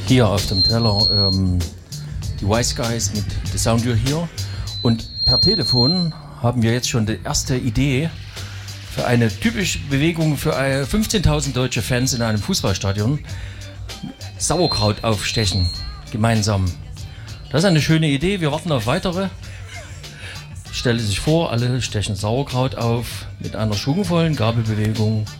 Hier auf dem Teller die Wise Guys mit The Sound You're Here. Und per Telefon haben wir jetzt schon die erste Idee für eine typische Bewegung für 15.000 deutsche Fans in einem Fußballstadion. Sauerkraut aufstechen, gemeinsam. Das ist eine schöne Idee, wir warten auf weitere. Stelle sich vor, alle stechen Sauerkraut auf mit einer schwungvollen Gabelbewegung.